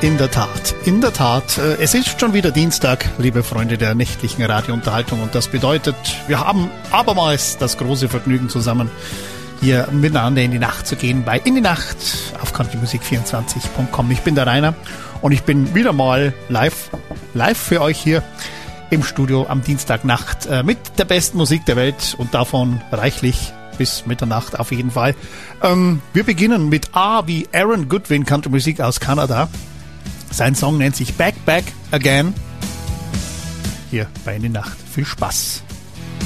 In der Tat. Es ist schon wieder Dienstag, liebe Freunde der nächtlichen Radiounterhaltung. Und das bedeutet, wir haben abermals das große Vergnügen zusammen, hier miteinander in die Nacht zu gehen bei In die Nacht auf countrymusik24.com. Ich bin der Rainer und ich bin wieder mal live für euch hier im Studio am Dienstagnacht mit der besten Musik der Welt und davon reichlich bis Mitternacht auf jeden Fall. Wir beginnen mit A wie Aaron Goodwin, Countrymusik aus Kanada. Sein Song nennt sich Back Back Again. Hier bei In die Nacht. Viel Spaß.